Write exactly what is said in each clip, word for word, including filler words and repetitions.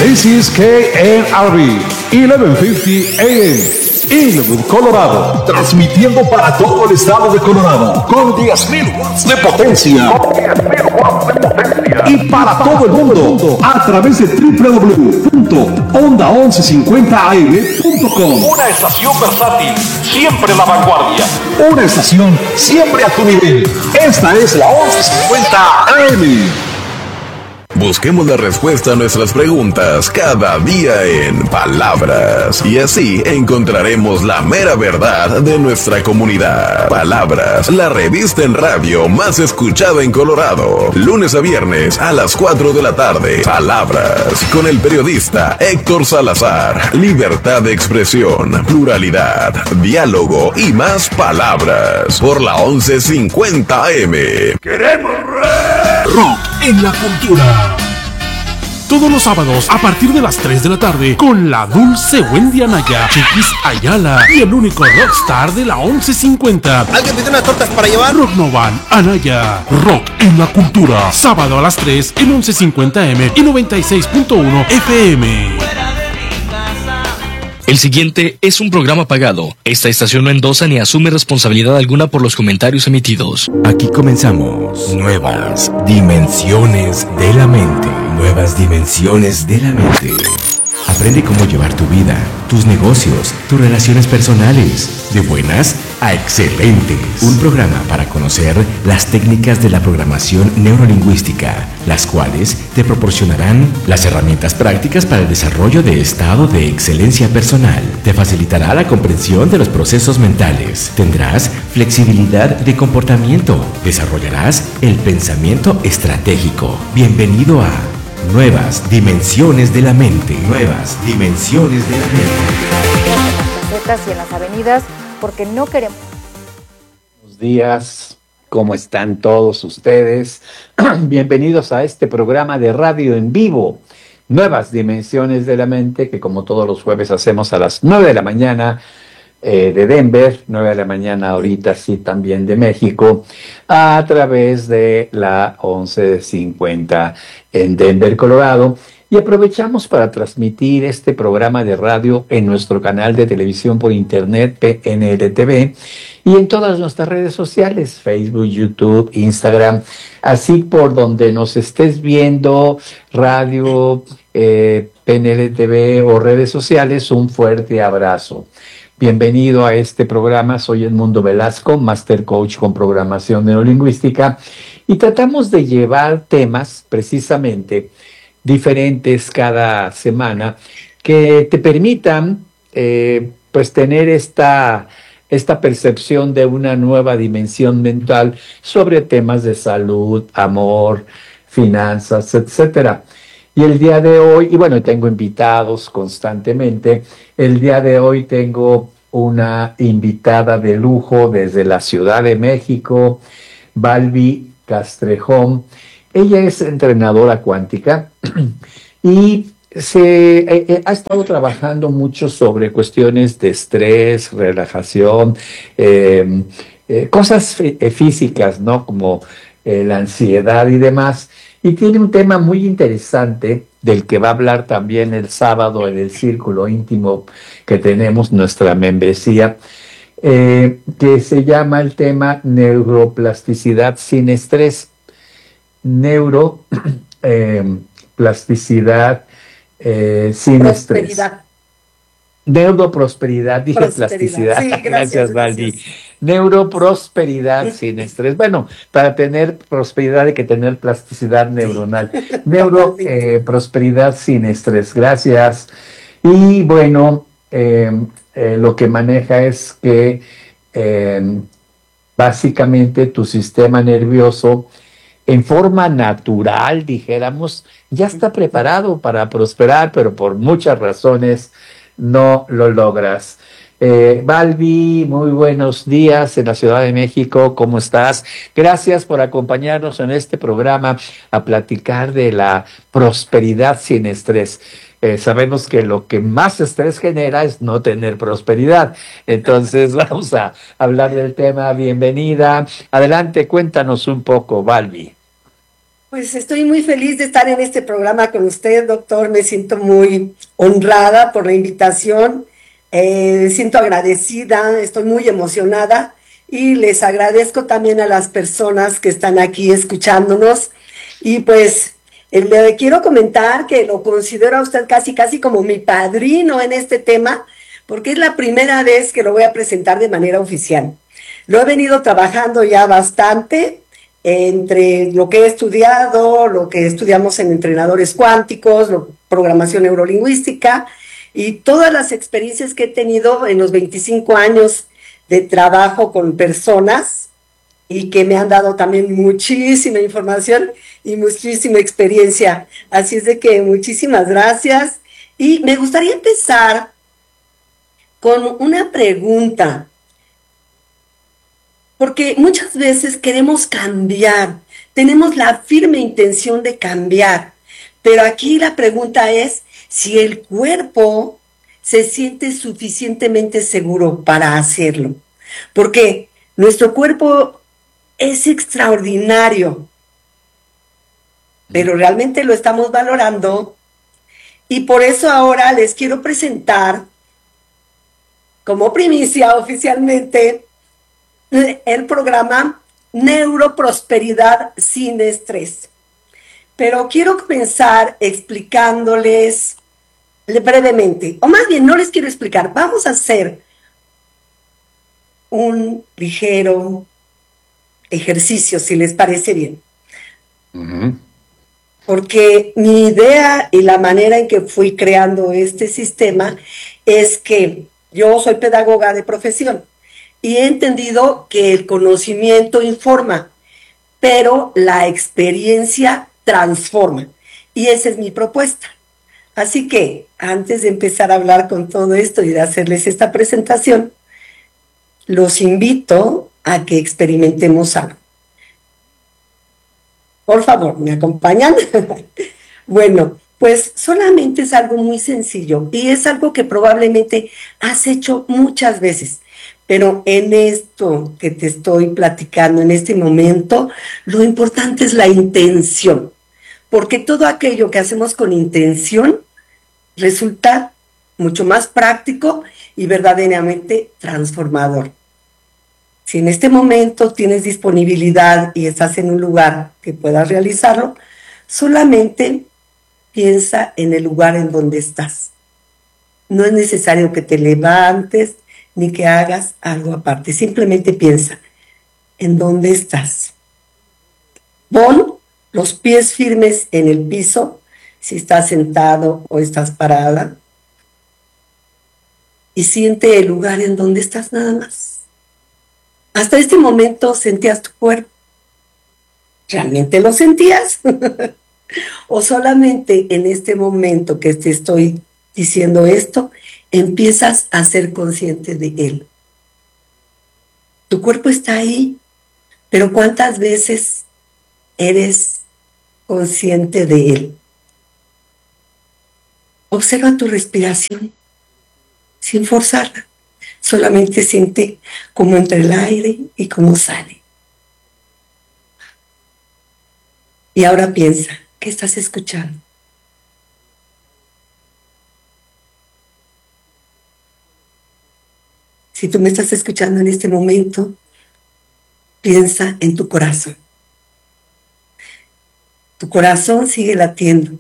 This is K N R B, eleven fifty A M. Inwood, Colorado, transmitiendo para todo el estado de Colorado con diez mil watts de potencia. Con diez mil watts de potencia. Y para todo el mundo a través de doble u doble u doble u punto onda once cincuenta a m punto com. Una estación versátil, siempre a la vanguardia. Una estación siempre a tu nivel. Esta es la once cincuenta A M. Busquemos la respuesta a nuestras preguntas cada día en Palabras, y así encontraremos la mera verdad de nuestra comunidad. Palabras, la revista en radio más escuchada en Colorado, lunes a viernes a las cuatro de la tarde. Palabras, con el periodista Héctor Salazar. Libertad de expresión, pluralidad, diálogo y más palabras, por la once cincuenta A M. ¡Queremos rock en la cultura! Todos los sábados a partir de las tres de la tarde con la dulce Wendy Anaya, Chiquis Ayala y el único rockstar de la once cincuenta. ¿Alguien tiene unas tortas para llevar? Rock Novan, Anaya. Rock en la cultura. Sábado a las tres en once cincuenta A M y noventa y seis punto uno F M. El siguiente es un programa pagado. Esta estación no endosa ni asume responsabilidad alguna por los comentarios emitidos. Aquí comenzamos. Nuevas dimensiones de la mente. Nuevas dimensiones de la mente. Aprende cómo llevar tu vida, tus negocios, tus relaciones personales, de buenas a excelentes. Un programa para conocer las técnicas de la programación neurolingüística, las cuales te proporcionarán las herramientas prácticas para el desarrollo de estado de excelencia personal. Te facilitará la comprensión de los procesos mentales. Tendrás flexibilidad de comportamiento. Desarrollarás el pensamiento estratégico. Bienvenido a Nuevas Dimensiones de la Mente. Nuevas Dimensiones de la Mente. En las casetas y en las avenidas, porque no queremos. Buenos días, ¿cómo están todos ustedes? Bienvenidos a este programa de radio en vivo, Nuevas Dimensiones de la Mente, que como todos los jueves hacemos a las nueve de la mañana, Eh, de Denver, nueve de la mañana ahorita sí también de México, a través de la once cincuenta en Denver, Colorado, y aprovechamos para transmitir este programa de radio en nuestro canal de televisión por internet P N L T V y en todas nuestras redes sociales, Facebook, YouTube, Instagram, así por donde nos estés viendo, radio, eh, P N L T V o redes sociales, un fuerte abrazo. Bienvenido a este programa, soy Edmundo Velasco, Master Coach con Programación Neurolingüística, y tratamos de llevar temas precisamente diferentes cada semana que te permitan eh, pues tener esta, esta percepción de una nueva dimensión mental sobre temas de salud, amor, finanzas, etcétera. Y el día de hoy, y bueno, tengo invitados constantemente, el día de hoy tengo una invitada de lujo desde la Ciudad de México, Balbi Castrejón. Ella es entrenadora cuántica y se eh, ha estado trabajando mucho sobre cuestiones de estrés, relajación, eh, eh, cosas eh, físicas, ¿no? Como eh, la ansiedad y demás. Y tiene un tema muy interesante del que va a hablar también el sábado en el círculo íntimo que tenemos, nuestra membresía, eh, que se llama el tema neuroplasticidad sin estrés. Neuroplasticidad eh, eh, sin estrés. Neuroprosperidad, dije plasticidad. Sí, gracias, gracias, Valdi. Neuroprosperidad sin estrés. Bueno, para tener prosperidad hay que tener plasticidad neuronal. Neuroprosperidad eh, sin estrés. Gracias. Y bueno, eh, eh, lo que maneja es que eh, básicamente tu sistema nervioso, en forma natural, dijéramos, ya está preparado para prosperar, pero por muchas razones no lo logras. Eh, Balbi, muy buenos días en la Ciudad de México, ¿cómo estás? Gracias por acompañarnos en este programa a platicar de la prosperidad sin estrés. Eh, sabemos que lo que más estrés genera es no tener prosperidad. Entonces vamos a hablar del tema. Bienvenida. Adelante, cuéntanos un poco, Balbi. Pues estoy muy feliz de estar en este programa con usted, doctor. Me siento muy honrada por la invitación. Eh, siento agradecida, estoy muy emocionada y les agradezco también a las personas que están aquí escuchándonos. Y pues eh, le quiero comentar que lo considero a usted casi, casi como mi padrino en este tema, porque es la primera vez que lo voy a presentar de manera oficial. Lo he venido trabajando ya bastante entre lo que he estudiado, lo que estudiamos en entrenadores cuánticos, lo, programación neurolingüística y todas las experiencias que he tenido en los veinticinco años de trabajo con personas y que me han dado también muchísima información y muchísima experiencia. Así es de que muchísimas gracias y me gustaría empezar con una pregunta. Porque muchas veces queremos cambiar, tenemos la firme intención de cambiar, pero aquí la pregunta es si el cuerpo se siente suficientemente seguro para hacerlo. Porque nuestro cuerpo es extraordinario, pero realmente lo estamos valorando y por eso ahora les quiero presentar como primicia oficialmente el programa Neuroprosperidad sin estrés. Pero quiero comenzar explicándoles brevemente, o más bien no les quiero explicar, vamos a hacer un ligero ejercicio, si les parece bien. Uh-huh. Porque mi idea y la manera en que fui creando este sistema es que yo soy pedagoga de profesión. Y he entendido que el conocimiento informa, pero la experiencia transforma. Y esa es mi propuesta. Así que, antes de empezar a hablar con todo esto y de hacerles esta presentación, los invito a que experimentemos algo. Por favor, ¿me acompañan? Bueno, pues solamente es algo muy sencillo y es algo que probablemente has hecho muchas veces. Pero en esto que te estoy platicando en este momento, lo importante es la intención, porque todo aquello que hacemos con intención resulta mucho más práctico y verdaderamente transformador. Si en este momento tienes disponibilidad y estás en un lugar que puedas realizarlo, solamente piensa en el lugar en donde estás. No es necesario que te levantes, ni que hagas algo aparte, simplemente piensa en dónde estás. Pon los pies firmes en el piso, si estás sentado o estás parada, y siente el lugar en donde estás nada más. Hasta este momento sentías tu cuerpo. ¿Realmente lo sentías? O solamente en este momento que te estoy diciendo esto, empiezas a ser consciente de él. Tu cuerpo está ahí, pero ¿cuántas veces eres consciente de él? Observa tu respiración sin forzarla. Solamente siente cómo entra el aire y cómo sale. Y ahora piensa, ¿qué estás escuchando? Si tú me estás escuchando en este momento, piensa en tu corazón. Tu corazón sigue latiendo.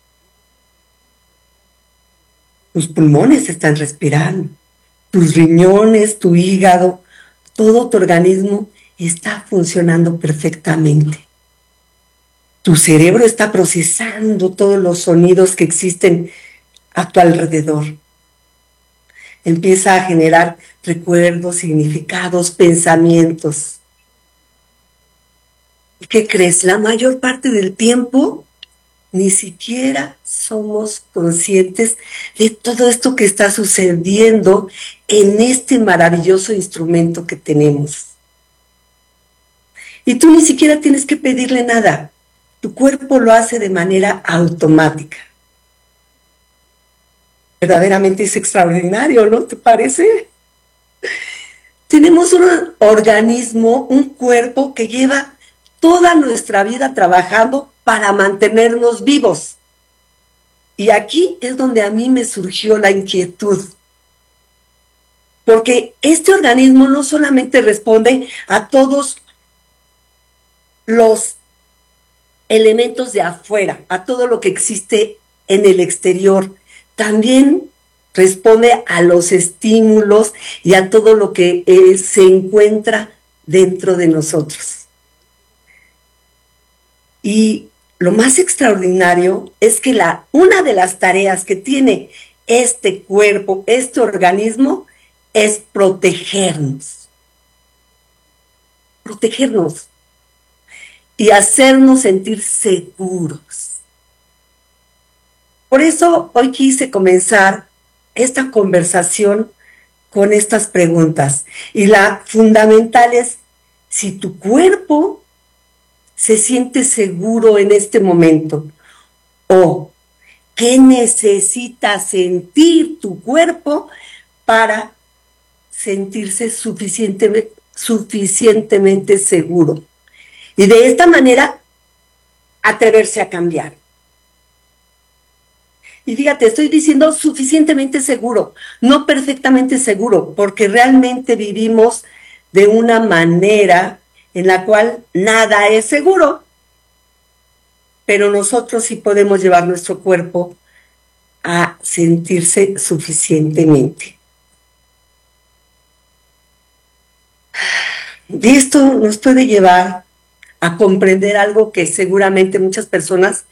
Tus pulmones están respirando. Tus riñones, tu hígado, todo tu organismo está funcionando perfectamente. Tu cerebro está procesando todos los sonidos que existen a tu alrededor. Empieza a generar recuerdos, significados, pensamientos. ¿Y qué crees? La mayor parte del tiempo ni siquiera somos conscientes de todo esto que está sucediendo en este maravilloso instrumento que tenemos. Y tú ni siquiera tienes que pedirle nada. Tu cuerpo lo hace de manera automática. Verdaderamente es extraordinario, ¿no te parece? Tenemos un organismo, un cuerpo que lleva toda nuestra vida trabajando para mantenernos vivos. Y aquí es donde a mí me surgió la inquietud. Porque este organismo no solamente responde a todos los elementos de afuera, a todo lo que existe en el exterior, también responde a los estímulos y a todo lo que eh, se encuentra dentro de nosotros. Y lo más extraordinario es que la, una de las tareas que tiene este cuerpo, este organismo, es protegernos. Protegernos. Y hacernos sentir seguros. Por eso hoy quise comenzar esta conversación con estas preguntas. Y la fundamental es, si tu cuerpo se siente seguro en este momento, o qué necesita sentir tu cuerpo para sentirse suficientemente, suficientemente seguro. Y de esta manera, atreverse a cambiar. Y fíjate, estoy diciendo suficientemente seguro, no perfectamente seguro, porque realmente vivimos de una manera en la cual nada es seguro, pero nosotros sí podemos llevar nuestro cuerpo a sentirse suficientemente. Y esto nos puede llevar a comprender algo que seguramente muchas personas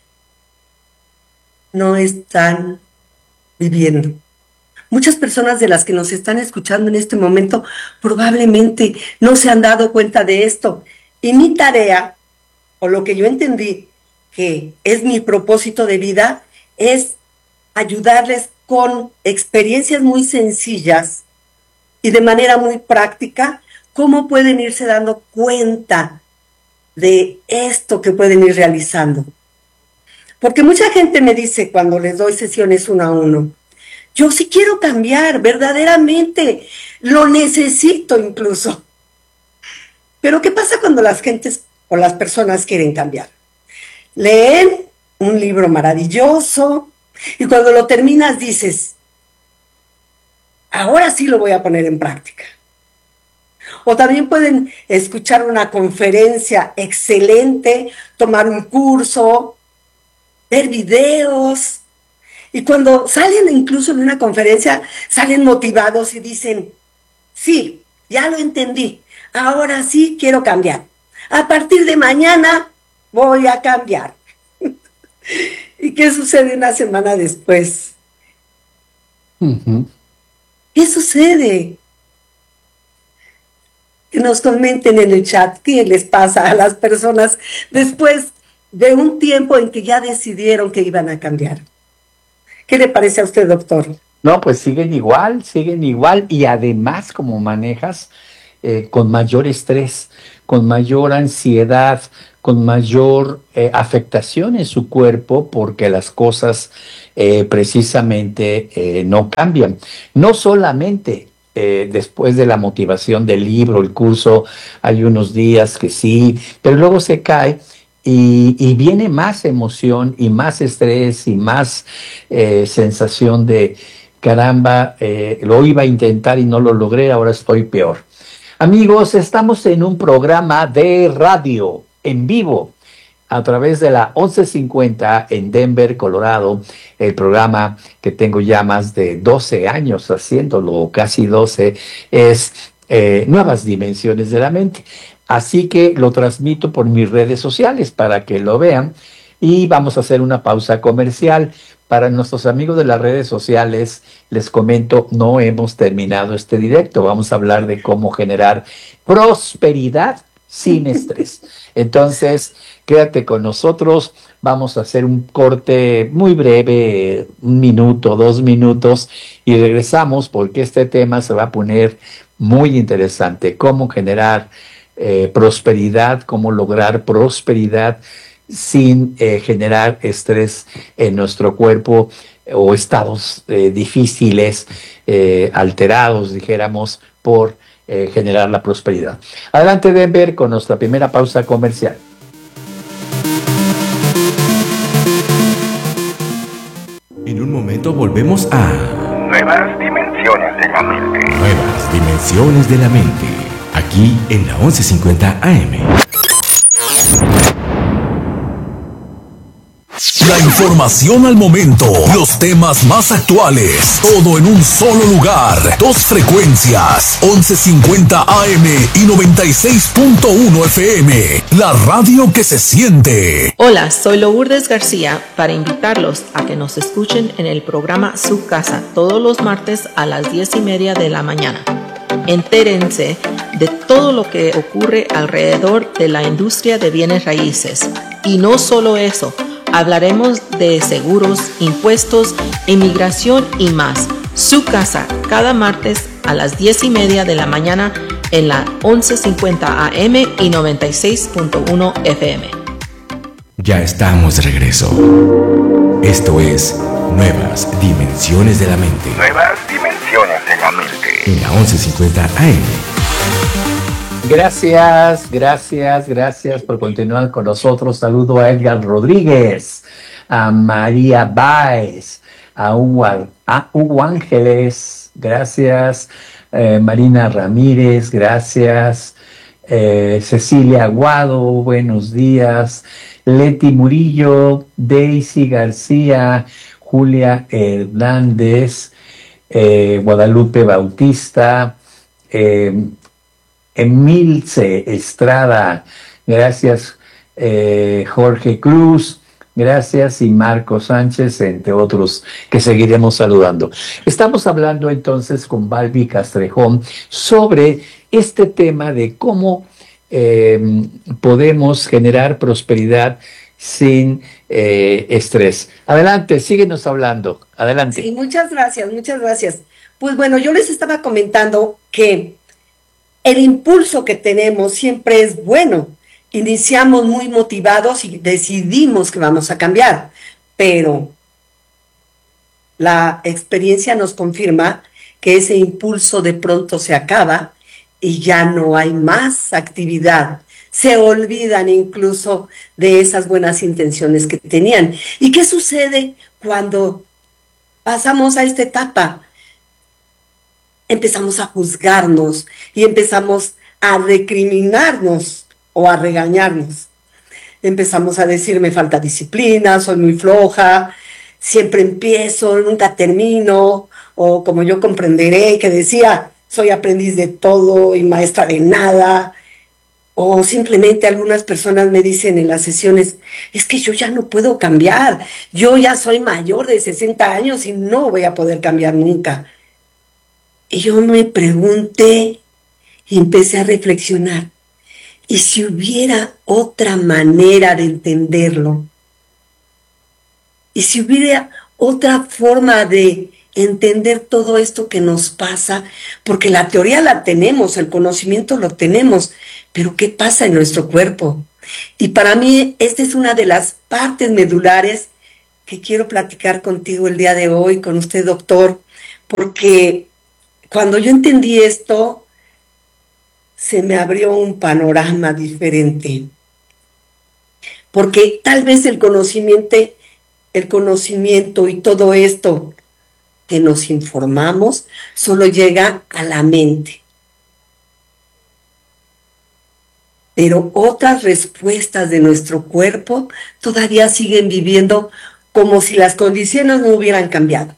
no están viviendo. Muchas personas de las que nos están escuchando en este momento probablemente no se han dado cuenta de esto. Y mi tarea, o lo que yo entendí que es mi propósito de vida, es ayudarles con experiencias muy sencillas y de manera muy práctica, cómo pueden irse dando cuenta de esto que pueden ir realizando. Porque mucha gente me dice cuando les doy sesiones uno a uno, yo sí quiero cambiar, verdaderamente, lo necesito incluso. Pero ¿qué pasa cuando las gentes o las personas quieren cambiar? Leen un libro maravilloso y cuando lo terminas dices, ahora sí lo voy a poner en práctica. O también pueden escuchar una conferencia excelente, tomar un curso, ver videos. Y cuando salen incluso de una conferencia, salen motivados y dicen, sí, ya lo entendí, ahora sí quiero cambiar. A partir de mañana voy a cambiar. ¿Y qué sucede una semana después? Uh-huh. ¿Qué sucede? Que nos comenten en el chat qué les pasa a las personas después de un tiempo en que ya decidieron que iban a cambiar. ¿Qué le parece a usted, doctor? No, pues siguen igual, siguen igual y además como manejas eh, con mayor estrés, con mayor ansiedad, con mayor eh, afectación en su cuerpo porque las cosas eh, precisamente eh, no cambian. No solamente eh, después de la motivación del libro, el curso, hay unos días que sí, pero luego se cae. Y, y viene más emoción y más estrés y más eh, sensación de caramba, eh, lo iba a intentar y no lo logré, ahora estoy peor. Amigos, estamos en un programa de radio en vivo a través de la once cincuenta en Denver, Colorado, el programa que tengo ya más de doce años haciéndolo, casi doce, es eh, Nuevas Dimensiones de la Mente. Así que lo transmito por mis redes sociales para que lo vean y vamos a hacer una pausa comercial. Para nuestros amigos de las redes sociales, les comento, no hemos terminado este directo. Vamos a hablar de cómo generar prosperidad sin estrés. Entonces, quédate con nosotros. Vamos a hacer un corte muy breve, un minuto, dos minutos, y regresamos porque este tema se va a poner muy interesante. Cómo generar Eh, prosperidad, cómo lograr prosperidad sin eh, generar estrés en nuestro cuerpo o estados eh, difíciles, eh, alterados, dijéramos, por eh, generar la prosperidad. Adelante, Denver, con nuestra primera pausa comercial. momento volvemos a Nuevas dimensiones de la mente. Nuevas Dimensiones de la Mente, aquí en la once cincuenta A M. La información al momento, los temas más actuales, todo en un solo lugar. Dos frecuencias, once cincuenta A M y noventa y seis punto uno F M. La radio que se siente. Hola, soy Lourdes García para invitarlos a que nos escuchen en el programa Su Casa todos los martes a las diez y media de la mañana. Entérense de todo lo que ocurre alrededor de la industria de bienes raíces. Y no solo eso, hablaremos de seguros, impuestos, inmigración y más. Su Casa, cada martes a las diez y media de la mañana en la once cincuenta A M y noventa y seis punto uno F M. Ya estamos de regreso. Esto es Nuevas Dimensiones de la Mente. Nuevas dimensiones de la mente. En la once cincuenta A M. Gracias, gracias, gracias por continuar con nosotros. Saludo a Edgar Rodríguez, a María Báez, a Hugo, a Hugo Ángeles, gracias, eh, Marina Ramírez, gracias, eh, Cecilia Aguado, buenos días, Leti Murillo, Daisy García, Julia Hernández, eh, Guadalupe Bautista, eh, Emilce Estrada, gracias, eh, Jorge Cruz, gracias, y Marco Sánchez, entre otros que seguiremos saludando. Estamos hablando entonces con Balbi Castrejón sobre este tema de cómo eh, podemos generar prosperidad sin eh, estrés. Adelante, síguenos hablando. Adelante. Sí, muchas gracias, muchas gracias. Pues bueno, yo les estaba comentando que el impulso que tenemos siempre es bueno. Iniciamos muy motivados y decidimos que vamos a cambiar, pero la experiencia nos confirma que ese impulso de pronto se acaba y ya no hay más actividad. Se olvidan incluso de esas buenas intenciones que tenían. ¿Y qué sucede cuando pasamos a esta etapa? Empezamos a juzgarnos y empezamos a recriminarnos o a regañarnos. Empezamos a decir, me falta disciplina, soy muy floja, siempre empiezo, nunca termino, o como yo comprenderé, que decía, soy aprendiz de todo y maestra de nada, o simplemente algunas personas me dicen en las sesiones, es que yo ya no puedo cambiar, yo ya soy mayor de sesenta años y no voy a poder cambiar nunca. Y yo me pregunté y empecé a reflexionar, ¿y si hubiera otra manera de entenderlo? ¿Y si hubiera otra forma de entender todo esto que nos pasa? Porque la teoría la tenemos, el conocimiento lo tenemos, pero ¿qué pasa en nuestro cuerpo? Y para mí esta es una de las partes medulares que quiero platicar contigo el día de hoy, con usted, doctor, porque cuando yo entendí esto, se me abrió un panorama diferente. Porque tal vez el conocimiento, el conocimiento y todo esto que nos informamos solo llega a la mente. Pero otras respuestas de nuestro cuerpo todavía siguen viviendo como si las condiciones no hubieran cambiado.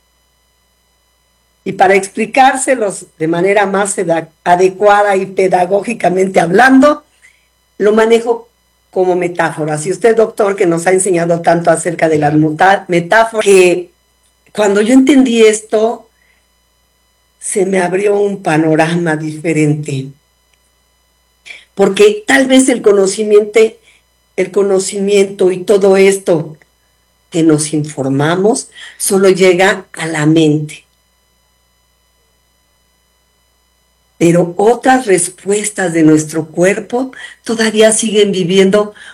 Y para explicárselos de manera más adecuada y pedagógicamente hablando, lo manejo como metáforas. Y usted, doctor, que nos ha enseñado tanto acerca de las metáforas, que cuando yo entendí esto, se me abrió un panorama diferente. Porque tal vez el conocimiento, el conocimiento y todo esto que nos informamos solo llega a la mente. Pero otras respuestas de nuestro cuerpo todavía siguen viviendo